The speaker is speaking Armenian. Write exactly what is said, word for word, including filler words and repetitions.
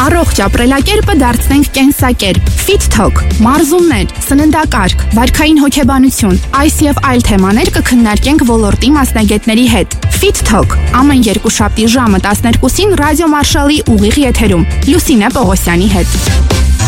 Առողջ ապրելակերպը դարձնենք կենսակերպ։ Fit Talk, մարզումներ, սննդակարգ, վարքային հոգեբանություն, այս եւ այլ թեմաներ կքննարկենք ոլորտի մասնագետների հետ։ Fit Talk ամեն երկուշաբթի ժամը տասներկուսին ռադիո Մարշալի ուղիղ եթերում Լուսինե Պողոսյանի հետ։